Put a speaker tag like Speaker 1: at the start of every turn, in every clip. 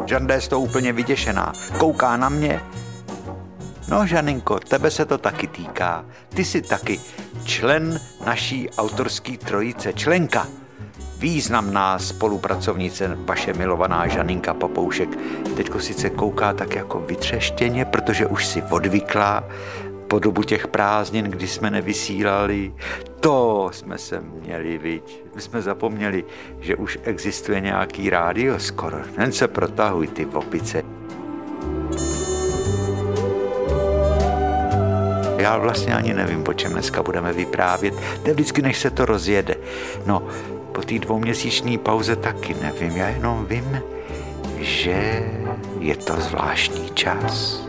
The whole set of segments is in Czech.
Speaker 1: Žanda je z toho úplně vyděšená. Kouká na mě. No, Žaninko, tebe se to taky týká. Ty jsi taky člen naší autorské trojice. Členka. Významná spolupracovnice, vaše milovaná Žaninka Papoušek. Teďko sice kouká tak jako vytřeštěně, protože už si odvyklá po dobu těch prázdnin, kdy jsme nevysílali. To jsme se měli, viď? My jsme zapomněli, že už existuje nějaký rádio skoro. Jen se protahuj, ty opice. Já vlastně ani nevím, o čem dneska budeme vyprávět. To je vždycky, než se to rozjede. No, po té 2měsíční pauze taky nevím. Já jenom vím, že je to zvláštní čas.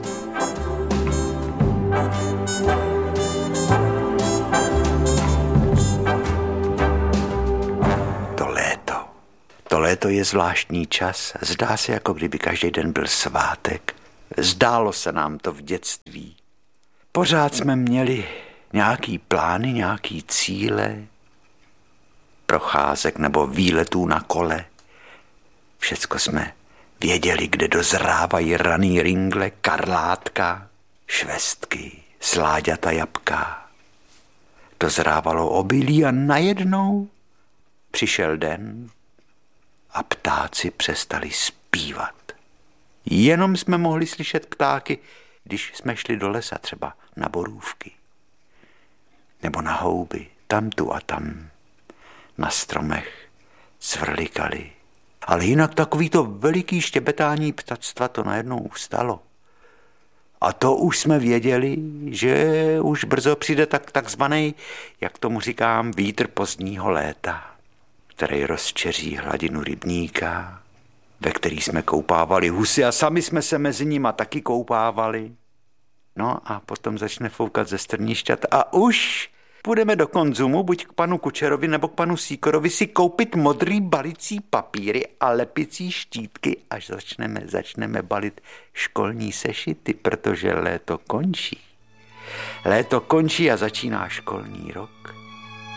Speaker 1: To léto je zvláštní čas. Zdá se, jako kdyby každý den byl svátek. Zdálo se nám to v dětství. Pořád jsme měli nějaký plány, nějaký cíle, procházek nebo výletů na kole. Všecko jsme věděli, kde dozrávají raný ringle, karlátka, švestky, sláďata jabka. Dozrávalo obilí a najednou přišel den a ptáci přestali zpívat. Jenom jsme mohli slyšet ptáky, když jsme šli do lesa třeba na borůvky. Nebo na houby, tam tu a tam. Na stromech cvrlikali. Ale jinak takovýto veliký štěbetání ptactva to najednou ustalo. A to už jsme věděli, že už brzo přijde takzvaný, jak tomu říkám, vítr pozdního léta, který rozčeří hladinu rybníka, ve který jsme koupávali husy a sami jsme se mezi nima taky koupávali. No a potom začne foukat ze strnišťat a už půjdeme do konzumu, buď k panu Kučerovi nebo k panu Sýkorovi si koupit modrý balicí papíry a lepicí štítky, až začneme balit školní sešity, protože léto končí. Léto končí a začíná školní rok.